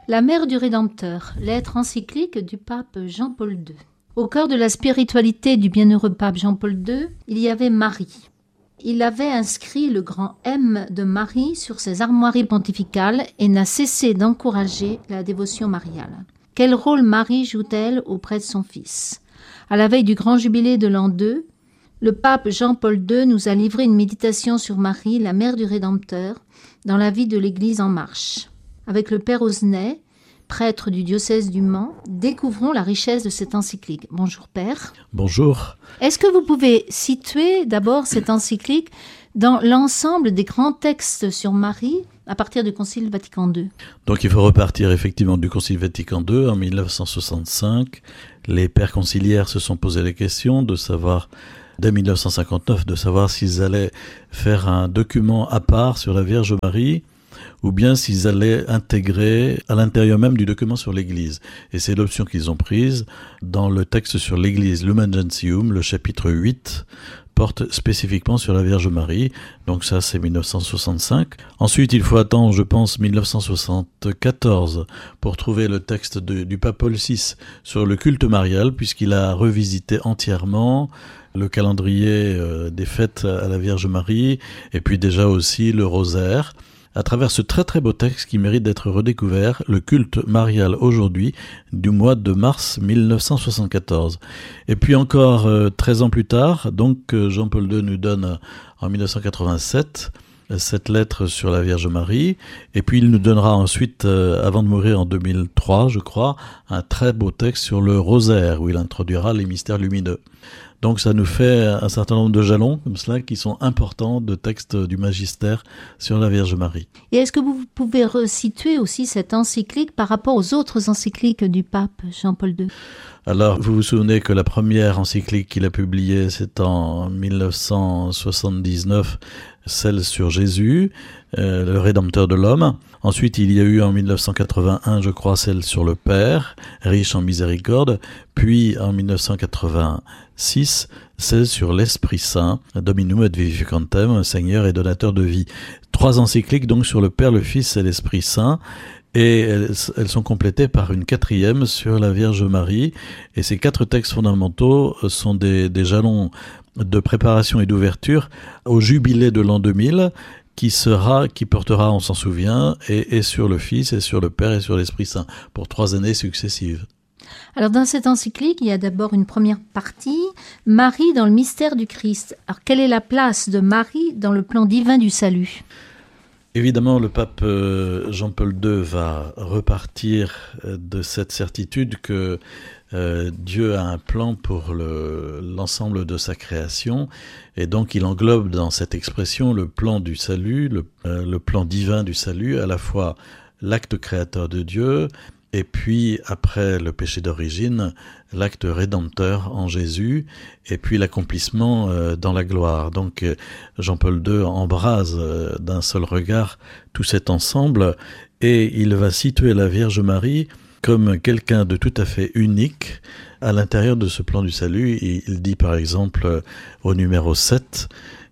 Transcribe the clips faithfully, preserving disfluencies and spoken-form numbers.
La mère du Rédempteur, lettre encyclique du pape Jean-Paul deux. Au cœur de la spiritualité du bienheureux pape Jean-Paul deux, il y avait Marie. Il avait inscrit le grand M de Marie sur ses armoiries pontificales et n'a cessé d'encourager la dévotion mariale. Quel rôle Marie joue-t-elle auprès de son fils ? À la veille du grand jubilé de l'an deux, le pape Jean-Paul deux nous a livré une méditation sur Marie, la mère du Rédempteur, dans la vie de l'Église en marche. Avec le père Osnay, prêtre du diocèse du Mans, découvrons la richesse de cette encyclique. Bonjour père. Bonjour. Est-ce que vous pouvez situer d'abord cette encyclique dans l'ensemble des grands textes sur Marie à partir du Concile Vatican deux ? Donc il faut repartir effectivement du Concile Vatican deux en mille neuf cent soixante-cinq. Les pères conciliaires se sont posé la question de savoir, dès mille neuf cent cinquante-neuf, de savoir s'ils allaient faire un document à part sur la Vierge Marie ou bien s'ils allaient intégrer à l'intérieur même du document sur l'Église. Et c'est l'option qu'ils ont prise dans le texte sur l'Église, Lumen Gentium, le chapitre huit, porte spécifiquement sur la Vierge Marie. Donc ça, c'est mille neuf cent soixante-cinq. Ensuite, il faut attendre, je pense, mille neuf cent soixante-quatorze pour trouver le texte de, du pape Paul six sur le culte marial, puisqu'il a revisité entièrement le calendrier euh, des fêtes à la Vierge Marie, et puis déjà aussi le rosaire, à travers ce très très beau texte qui mérite d'être redécouvert, le culte marial aujourd'hui, du mois de mars mille neuf cent soixante-quatorze. Et puis encore euh, treize ans plus tard, donc euh, Jean-Paul deux nous donne euh, en mille neuf cent quatre-vingt-sept cette lettre sur la Vierge Marie, et puis il nous donnera ensuite, euh, avant de mourir en deux mille trois, je crois, un très beau texte sur le rosaire, où il introduira les mystères lumineux. Donc ça nous fait un certain nombre de jalons, comme cela, qui sont importants de textes du magistère sur la Vierge Marie. Et est-ce que vous pouvez resituer aussi cette encyclique par rapport aux autres encycliques du pape Jean-Paul deux ? Alors, vous vous souvenez que la première encyclique qu'il a publiée, c'est en mille neuf cent soixante-dix-neuf, celle sur Jésus, euh, le Rédempteur de l'homme. Ensuite, il y a eu en mille neuf cent quatre-vingt-un, je crois, celle sur le Père, riche en miséricorde. Puis, en mille neuf cent quatre-vingt-six, celle sur l'Esprit Saint, Dominum et Vivificantem, Seigneur et donateur de vie. Trois encycliques donc sur le Père, le Fils et l'Esprit Saint. Et elles, elles sont complétées par une quatrième sur la Vierge Marie. Et ces quatre textes fondamentaux sont des, des jalons de préparation et d'ouverture au jubilé de l'an deux mille, qui sera, qui portera, on s'en souvient, et, et sur le Fils, et sur le Père, et sur l'Esprit Saint, pour trois années successives. Alors dans cette encyclique, il y a d'abord une première partie, Marie dans le mystère du Christ. Alors quelle est la place de Marie dans le plan divin du salut ? Évidemment, le pape Jean-Paul deux va repartir de cette certitude que euh, Dieu a un plan pour le, l'ensemble de sa création, et donc il englobe dans cette expression le plan du salut, le, euh, le plan divin du salut, à la fois l'acte créateur de Dieu, et puis après le péché d'origine, l'acte rédempteur en Jésus, et puis l'accomplissement euh, dans la gloire. Donc euh, Jean-Paul deux embrase euh, d'un seul regard tout cet ensemble, et il va situer la Vierge Marie comme quelqu'un de tout à fait unique à l'intérieur de ce plan du salut. Et il dit par exemple euh, au numéro sept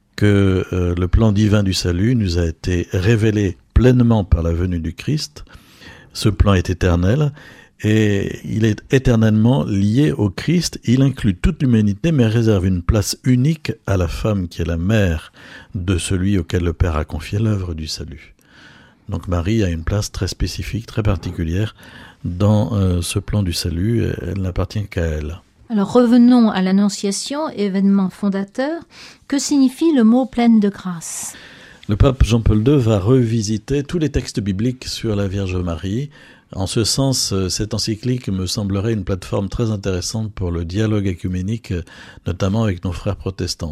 que euh, le plan divin du salut nous a été révélé pleinement par la venue du Christ. Ce plan est éternel et il est éternellement lié au Christ. Il inclut toute l'humanité mais réserve une place unique à la femme qui est la mère de celui auquel le Père a confié l'œuvre du salut. Donc Marie a une place très spécifique, très particulière dans euh, ce plan du salut. Elle n'appartient qu'à elle. Alors revenons à l'Annonciation, événement fondateur. Que signifie le mot « pleine de grâce » ? Le pape Jean-Paul deux va revisiter tous les textes bibliques sur la Vierge Marie. En ce sens, cette encyclique me semblerait une plateforme très intéressante pour le dialogue œcuménique, notamment avec nos frères protestants.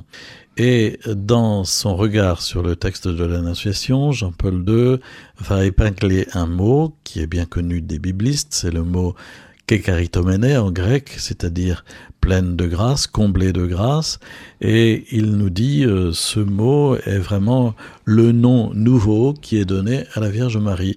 Et dans son regard sur le texte de l'Annonciation, Jean-Paul deux va épingler un mot qui est bien connu des biblistes, c'est le mot kekaritomene en grec, c'est-à-dire pleine de grâce, comblée de grâce, et il nous dit euh, ce mot est vraiment le nom nouveau qui est donné à la Vierge Marie.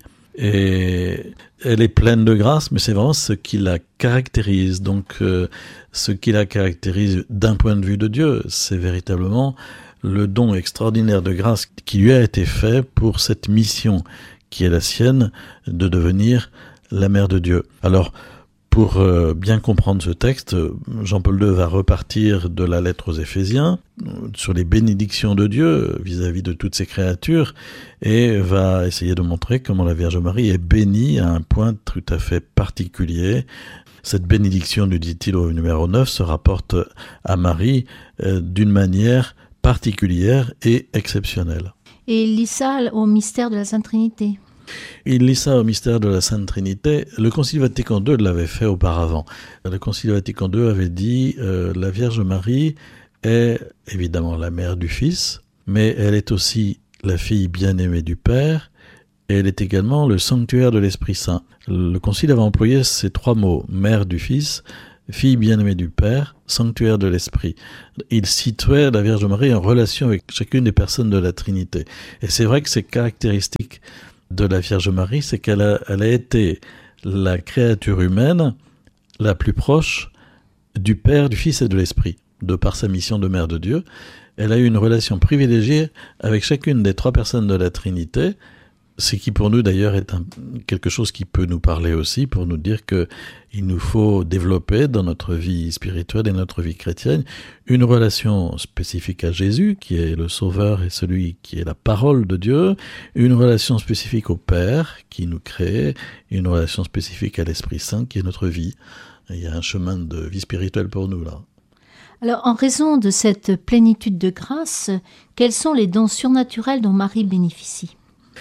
Et elle est pleine de grâce, mais c'est vraiment ce qui la caractérise. Donc euh, ce qui la caractérise d'un point de vue de Dieu, c'est véritablement le don extraordinaire de grâce qui lui a été fait pour cette mission qui est la sienne de devenir la mère de Dieu. Alors, pour euh, bien comprendre ce texte, Jean-Paul deux va repartir de la lettre aux Éphésiens sur les bénédictions de Dieu vis-à-vis de toutes ses créatures et va essayer de montrer comment la Vierge Marie est bénie à un point tout à fait particulier. Cette bénédiction, nous dit-il au numéro neuf, se rapporte à Marie euh, d'une manière particulière et exceptionnelle. Et il lit ça au mystère de la Sainte Trinité. Il lit ça au mystère de la Sainte Trinité. Le Concile Vatican deux l'avait fait auparavant. Le Concile Vatican deux avait dit euh, la Vierge Marie est évidemment la mère du Fils, mais elle est aussi la fille bien-aimée du Père, et elle est également le sanctuaire de l'Esprit Saint. Le Concile avait employé ces trois mots, mère du Fils, fille bien-aimée du Père, sanctuaire de l'Esprit. Il situait la Vierge Marie en relation avec chacune des personnes de la Trinité. Et c'est vrai que c'est caractéristique de la Vierge Marie, c'est qu'elle a, elle a été la créature humaine la plus proche du Père, du Fils et de l'Esprit. De par sa mission de Mère de Dieu, elle a eu une relation privilégiée avec chacune des trois personnes de la Trinité, ce qui pour nous d'ailleurs est un, quelque chose qui peut nous parler aussi, pour nous dire que il nous faut développer dans notre vie spirituelle et notre vie chrétienne une relation spécifique à Jésus, qui est le Sauveur et celui qui est la parole de Dieu, une relation spécifique au Père, qui nous crée, une relation spécifique à l'Esprit Saint, qui est notre vie. Et il y a un chemin de vie spirituelle pour nous là. Alors, en raison de cette plénitude de grâce, quels sont les dons surnaturels dont Marie bénéficie ?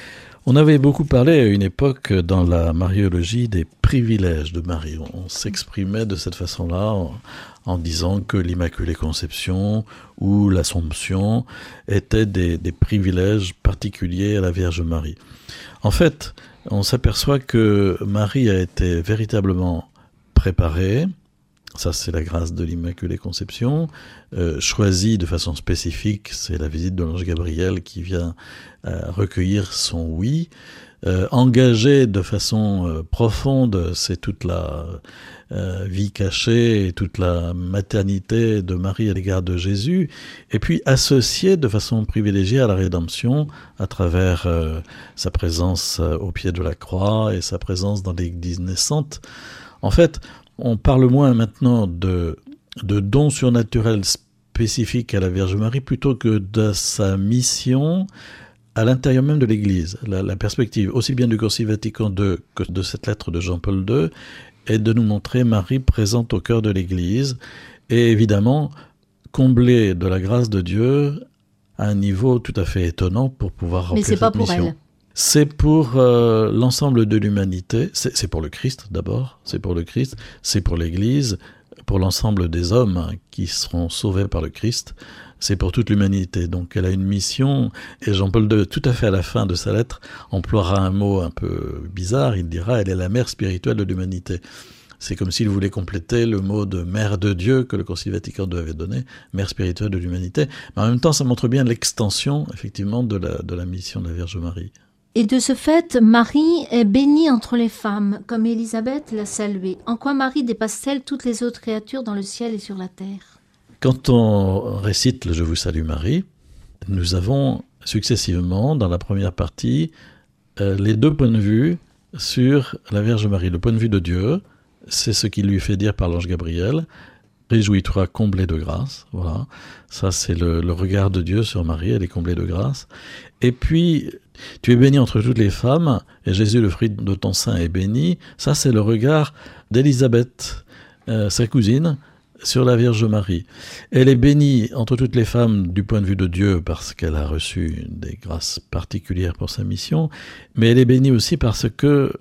On avait beaucoup parlé à une époque dans la mariologie des privilèges de Marie. On s'exprimait de cette façon-là en, en disant que l'Immaculée Conception ou l'Assomption étaient des, des privilèges particuliers à la Vierge Marie. En fait, on s'aperçoit que Marie a été véritablement préparée. Ça, c'est la grâce de l'Immaculée Conception. Euh, choisie de façon spécifique, c'est la visite de l'ange Gabriel qui vient euh, recueillir son oui. Euh, engagée de façon euh, profonde, c'est toute la euh, vie cachée et toute la maternité de Marie à l'égard de Jésus. Et puis associée de façon privilégiée à la rédemption à travers euh, sa présence euh, au pied de la croix et sa présence dans l'Église naissante. En fait, on parle moins maintenant de, de dons surnaturels spécifiques à la Vierge Marie plutôt que de sa mission à l'intérieur même de l'Église. La, la perspective, aussi bien du Concile Vatican deux que de cette lettre de Jean-Paul deux, est de nous montrer Marie présente au cœur de l'Église et évidemment comblée de la grâce de Dieu à un niveau tout à fait étonnant pour pouvoir remplir cette mission. Mais c'est pas pour elle. C'est pour euh, l'ensemble de l'humanité, c'est, c'est pour le Christ d'abord, c'est pour le Christ, c'est pour l'Église, pour l'ensemble des hommes hein, qui seront sauvés par le Christ, c'est pour toute l'humanité. Donc elle a une mission, et Jean-Paul deux, tout à fait à la fin de sa lettre, emploiera un mot un peu bizarre, il dira « elle est la mère spirituelle de l'humanité ». C'est comme s'il voulait compléter le mot de mère de Dieu que le Concile Vatican deux avait donné, mère spirituelle de l'humanité. Mais en même temps, ça montre bien l'extension, effectivement, de la, de la mission de la Vierge Marie. Et de ce fait, Marie est bénie entre les femmes, comme Élisabeth l'a saluée. En quoi Marie dépasse-t-elle toutes les autres créatures dans le ciel et sur la terre ? Quand on récite le « Je vous salue Marie », nous avons successivement, dans la première partie, euh, les deux points de vue sur la Vierge Marie. Le point de vue de Dieu, c'est ce qu'il lui fait dire par l'ange Gabriel. « Réjouis-toi, comblée de grâce ». Voilà, ça c'est le, le regard de Dieu sur Marie, elle est comblée de grâce. Et puis, tu es bénie entre toutes les femmes, et Jésus, le fruit de ton sein, est béni. Ça c'est le regard d'Élisabeth, euh, sa cousine, sur la Vierge Marie. Elle est bénie entre toutes les femmes du point de vue de Dieu parce qu'elle a reçu des grâces particulières pour sa mission, mais elle est bénie aussi parce que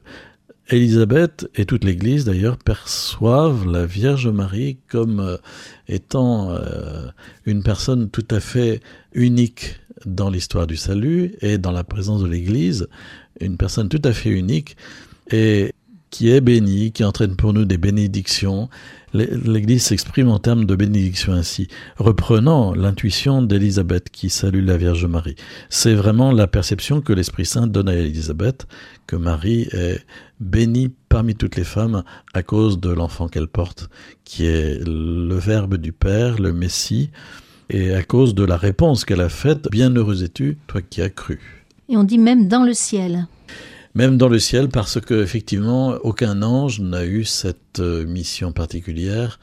Élisabeth et toute l'Église d'ailleurs perçoivent la Vierge Marie comme euh, étant euh, une personne tout à fait unique dans l'histoire du salut et dans la présence de l'Église, une personne tout à fait unique et qui est bénie, qui entraîne pour nous des bénédictions. L'Église s'exprime en termes de bénédictions ainsi, reprenant l'intuition d'Élisabeth qui salue la Vierge Marie. C'est vraiment la perception que l'Esprit Saint donne à Élisabeth, que Marie est bénie parmi toutes les femmes à cause de l'enfant qu'elle porte, qui est le Verbe du Père, le Messie, et à cause de la réponse qu'elle a faite, « Bienheureuse es-tu, toi qui as cru ». Et on dit même dans le ciel. Même dans le ciel, parce que effectivement, aucun ange n'a eu cette mission particulière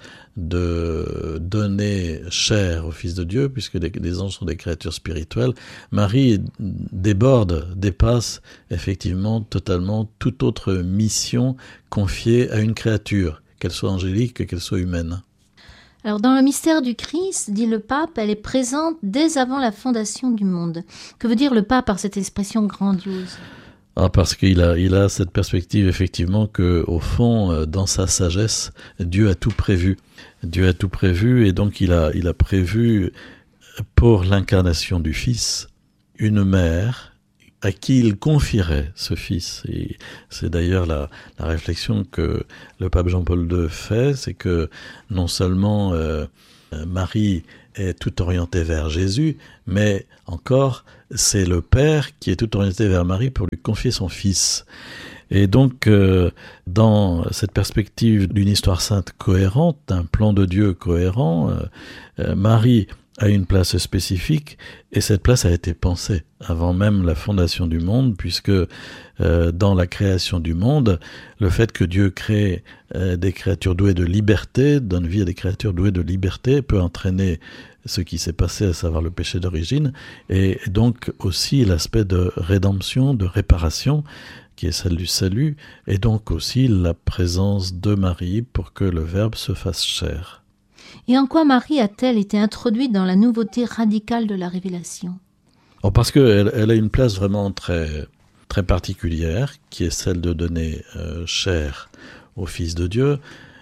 de donner chair au Fils de Dieu, puisque les, les anges sont des créatures spirituelles. Marie déborde, dépasse effectivement totalement toute autre mission confiée à une créature, qu'elle soit angélique, qu'elle soit humaine. Alors dans le mystère du Christ, dit le pape, elle est présente dès avant la fondation du monde. Que veut dire le pape par cette expression grandiose ? Ah, parce qu'il a, il a cette perspective effectivement que, au fond, dans sa sagesse, Dieu a tout prévu. Dieu a tout prévu et donc il a, il a prévu pour l'incarnation du Fils une mère à qui il confierait ce Fils. Et c'est d'ailleurs la, la réflexion que le pape Jean-Paul deux fait, c'est que non seulement euh, Marie est tout orientée vers Jésus, mais encore c'est le Père qui est tout orienté vers Marie pour lui confier son Fils. Et donc, euh, dans cette perspective d'une histoire sainte cohérente, d'un plan de Dieu cohérent, euh, euh, Marie a une place spécifique, et cette place a été pensée avant même la fondation du monde, puisque euh, dans la création du monde, le fait que Dieu crée euh, des créatures douées de liberté, donne vie à des créatures douées de liberté, peut entraîner ce qui s'est passé, à savoir le péché d'origine, et donc aussi l'aspect de rédemption, de réparation, qui est celle du salut, et donc aussi la présence de Marie pour que le Verbe se fasse chair. Et en quoi Marie a-t-elle été introduite dans la nouveauté radicale de la révélation ? Oh, parce qu'elle elle a une place vraiment très, très particulière, qui est celle de donner euh, chair au Fils de Dieu.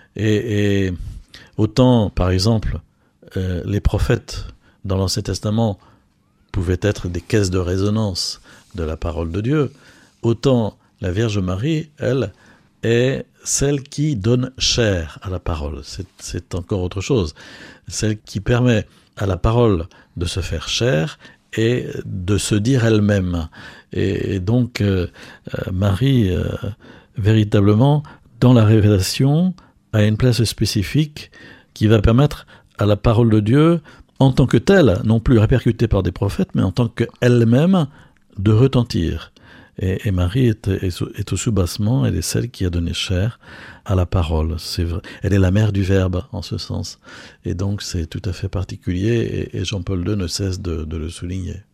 Et, et autant, par exemple, euh, les prophètes dans l'Ancien Testament pouvaient être des caisses de résonance de la parole de Dieu, autant la Vierge Marie, elle, est celle qui donne chair à la parole. C'est, c'est encore autre chose. Celle qui permet à la parole de se faire chair et de se dire elle-même. Et, et donc, euh, euh, Marie, euh, véritablement, dans la révélation, a une place spécifique qui va permettre à la parole de Dieu, en tant que telle, non plus répercutée par des prophètes, mais en tant qu'elle-même, de retentir. Et, et Marie est, est, est au soubassement, elle est celle qui a donné chair à la parole. C'est vrai. Elle est la mère du Verbe, en ce sens. Et donc c'est tout à fait particulier, et, et Jean-Paul deux ne cesse de, de le souligner.